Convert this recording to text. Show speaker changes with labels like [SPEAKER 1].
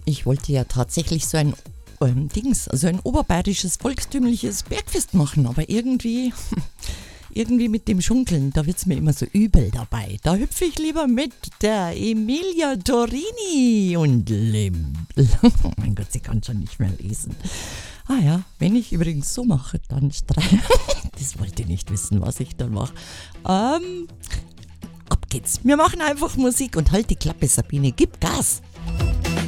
[SPEAKER 1] Ich wollte ja tatsächlich so ein so ein oberbayerisches volkstümliches Bergfest machen, aber irgendwie mit dem Schunkeln, da wird's mir immer so übel dabei. Da hüpfe ich lieber mit der Emilia Torini und Oh mein Gott, sie kann schon nicht mehr lesen. Ah ja, wenn ich übrigens so mache, dann das wollt ihr nicht wissen, was ich dann mache. Ab geht's. Wir machen einfach Musik und halt die Klappe, Sabine, gib Gas.